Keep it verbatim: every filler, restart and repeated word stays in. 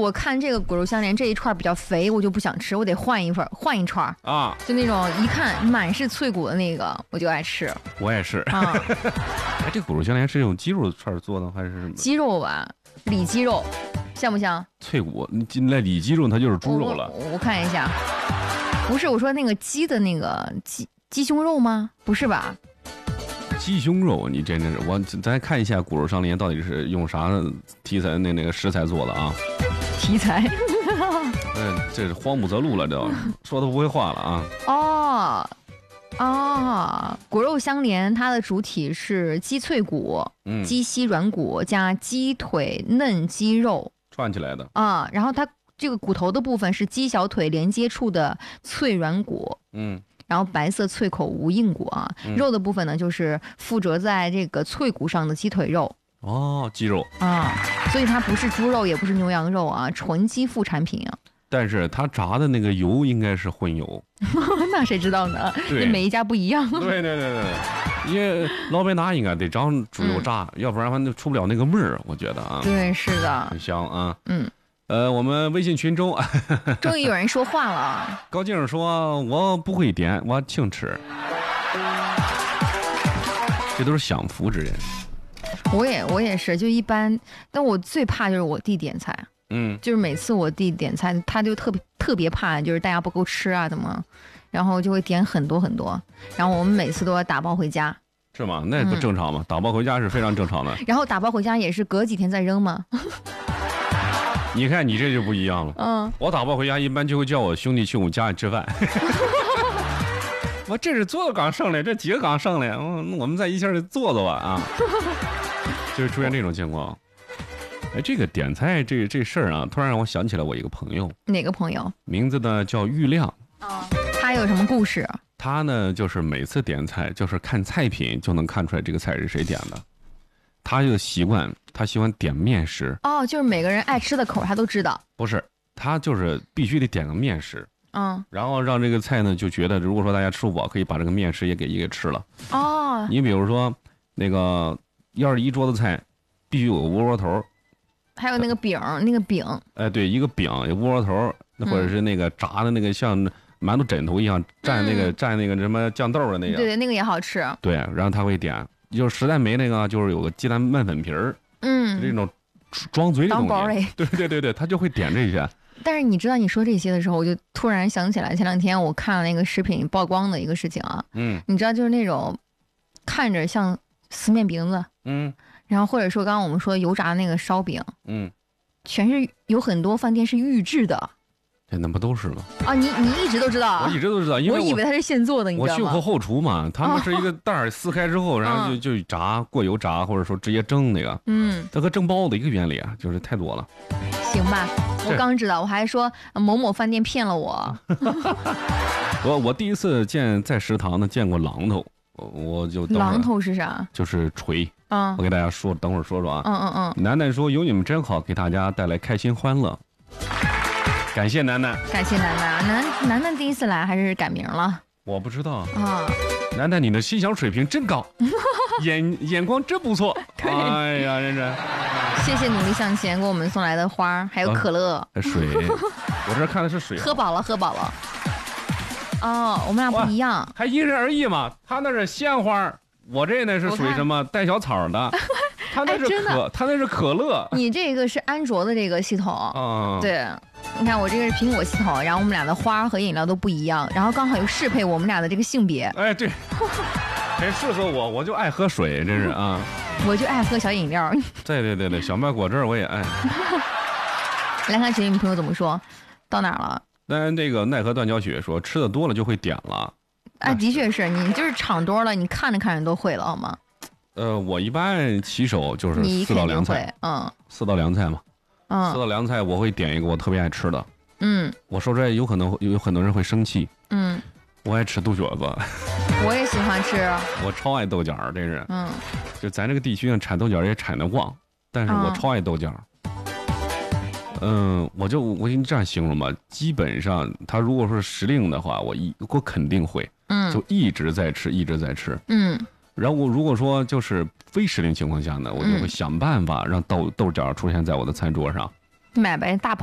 我看这个骨肉相连这一串比较肥，我就不想吃，我得换一份，换一串啊，就那种一看满是脆骨的那个，我就爱吃。 我也是啊。哎，这骨肉相连是用鸡肉串做的还是什么？ 鸡肉吧，里脊肉，像不像？ 脆骨，你那里脊肉它就是猪肉了。 我, 我看一下，不是我说那个鸡的那个鸡鸡胸肉吗？不是吧？ 鸡胸肉，你真的是我，咱看一下骨肉相连到底是用啥题材那那个食材做的啊？ 题材？ 嗯，这是荒木泽路了，这说都不会话了啊！ 哦哦，骨肉相连，它的主体是鸡脆骨、嗯、鸡膝软骨加鸡腿嫩鸡肉串起来的啊，然后它这个骨头的部分是鸡小腿连接处的脆软骨，嗯。然后白色脆口无硬骨啊，嗯、肉的部分呢就是附着在这个脆骨上的鸡腿肉哦，鸡肉啊，所以它不是猪肉，也不是牛羊肉啊，纯鸡副产品啊。 但是它炸的那个油应该是荤油， 那谁知道呢？对，每一家不一样。 对对对对，因为老百拿应该得长猪油炸，嗯、要不然它出不了那个味儿，我觉得啊。 对，是的， 很香啊。嗯。呃，我们微信群中终于有人说话了。 高静说：“我不会点，我请吃。”这都是享福之人。 我也我也是，就一般。但我最怕就是我弟点菜，嗯，就是每次我弟点菜，他就特别特别怕，就是大家不够吃啊，怎么，然后就会点很多很多，然后我们每次都要打包回家。 是吗？那不正常吗？嗯、打包回家是非常正常的。 然后打包回家也是隔几天再扔吗？ 你看你这就不一样了，嗯，我打包回家一般就会叫我兄弟去我家里吃饭。我这是做的刚剩的，这几个刚剩的，嗯，我们在一起做做吧啊，就是出现这种情况。哎，这个点菜这这事儿啊，突然让我想起来我一个朋友。 哪个朋友？ 名字呢叫玉亮。 哦，他有什么故事？ 他呢就是每次点菜，就是看菜品就能看出来这个菜是谁点的。他就习惯，他喜欢点面食。 哦，就是每个人爱吃的口他都知道。 不是，他就是必须得点个面食。嗯，然后让这个菜呢就觉得，如果说大家吃不饱，可以把这个面食也给一给吃了。哦，你比如说那个，要是一桌子菜，必须有个窝窝头， 还有那个饼，那个饼。 哎，对，一个饼，有窝窝头，或者是那个炸的那个像馒头枕头一样蘸那个、嗯、蘸那个什么酱豆的那个。 对对，那个也好吃。 对，然后他会点。就是实在没那个，就是有个鸡蛋拌粉皮儿，嗯，这种装嘴的东西，对对对对，他就会点这些。 但是你知道你说这些的时候，我就突然想起来，前两天我看了那个视频曝光的一个事情啊，嗯，你知道就是那种看着像撕面饼子，嗯，然后或者说刚刚我们说油炸那个烧饼，嗯，全是有很多饭店是预制的。 哎，那不都是吗？ 啊，你你一直都知道啊？ 我一直都知道，因为我, 我以为它是现做的，你知道吗？ 我去过后厨嘛，他们是一个袋儿撕开之后，然后就就炸，过油炸，或者说直接蒸那个。嗯，它和蒸包子一个原理啊，就是太多了。 行吧，我刚知道，我还说某某饭店骗了我。 我我第一次见在食堂呢见过榔头，我我就榔头是啥？ 就是锤。嗯，我给大家说，等会儿说说啊。嗯嗯嗯。楠楠说有你们真好，给大家带来开心欢乐。感谢楠楠， 感谢楠楠，楠楠楠第一次来还是改名了？ 我不知道啊。楠楠，你的欣赏水平真高，眼眼光真不错。哎呀，认真。 谢谢努力向前给我们送来的花，还有可乐、 啊、水。我这看的是水。 喝饱了，喝饱了。哦，我们俩不一样， 还因人而异嘛。他那是鲜花，我这呢是属于什么带小草的。他那是可、哎，他那是可乐。 你这个是安卓的这个系统，嗯，对。你看我这个是苹果系统，然后我们俩的花和饮料都不一样，然后刚好又适配我们俩的这个性别。 哎，对，很适合我，我就爱喝水，真是啊。 我就爱喝小饮料。 对对对对，小麦果汁我也爱。 来看群里朋友怎么说，到哪儿了？ 但这个奈何断桥雪说吃的多了就会点了。 啊，的确是你就是尝多了，你看着看着都会了，好吗？ 呃，我一般起手就是四道凉菜，嗯，四道凉菜嘛，嗯，四道凉菜我会点一个我特别爱吃的，嗯，我说出来有可能有很多人会生气，嗯，我爱吃豆角子， 我也喜欢吃， 我超爱豆角，这是，嗯，就咱这个地区上产豆角也产得旺，但是我超爱豆角，嗯，我就我给你这样形容吧，基本上他如果说时令的话，我一我肯定会，嗯，就一直在吃，一直在吃，嗯。然后我如果说就是非时令情况下呢，我就会想办法让豆豆角出现在我的餐桌上， 买呗大